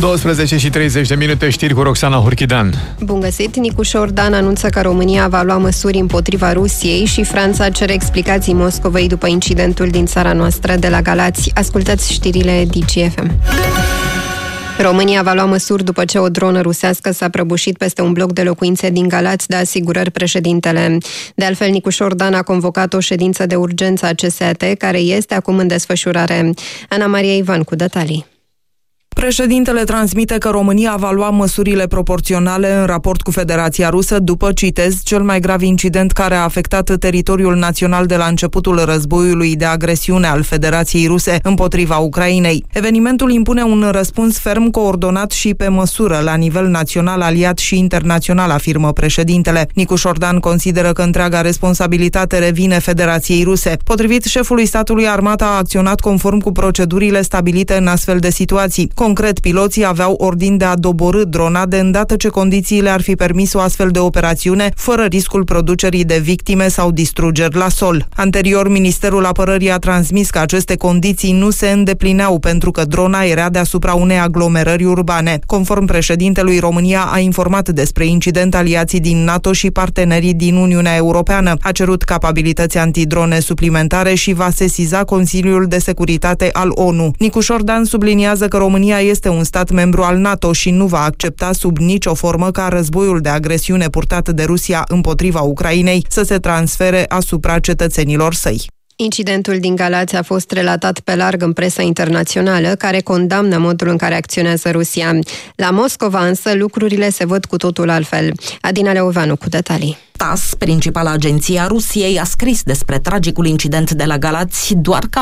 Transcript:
12 și 30 de minute, știri cu Roxana Hurchidan. Bun găsit! Nicu Șordan anunță că România va lua măsuri împotriva Rusiei și Franța cere explicații Moscovei după incidentul din țara noastră de la Galați. Ascultați știrile DGFM. România va lua măsuri după ce o dronă rusească s-a prăbușit peste un bloc de locuințe din Galați, dă asigurări președintele. De altfel, Nicu Șordan a convocat o ședință de urgență a CSAT, care este acum în desfășurare. Ana Maria Ivan cu detalii. Președintele transmite că România va lua măsurile proporționale în raport cu Federația Rusă după, citez, cel mai grav incident care a afectat teritoriul național de la începutul războiului de agresiune al Federației Ruse împotriva Ucrainei. Evenimentul impune un răspuns ferm, coordonat și pe măsură la nivel național, aliat și internațional, afirmă președintele. Nicu Șordan consideră că întreaga responsabilitate revine Federației Ruse. Potrivit șefului statului, armata a acționat conform cu procedurile stabilite în astfel de situații. Concret, piloții aveau ordin de a doborî drona de îndată ce condițiile ar fi permis o astfel de operațiune, fără riscul producerii de victime sau distrugeri la sol. Anterior, Ministerul Apărării a transmis că aceste condiții nu se îndeplineau pentru că drona era deasupra unei aglomerări urbane. Conform președintelui, România a informat despre incident aliații din NATO și partenerii din Uniunea Europeană. A cerut capabilități antidrone suplimentare și va sesiza Consiliul de Securitate al ONU. Nicu Șordan subliniază că România este un stat membru al NATO și nu va accepta sub nicio formă ca războiul de agresiune purtat de Rusia împotriva Ucrainei să se transfere asupra cetățenilor săi. Incidentul din Galați a fost relatat pe larg în presa internațională, care condamnă modul în care acționează Rusia. La Moscova însă lucrurile se văd cu totul altfel. Adina Leoveanu cu detalii. TASS, principala agenție a Rusiei, a scris despre tragicul incident de la Galați doar ca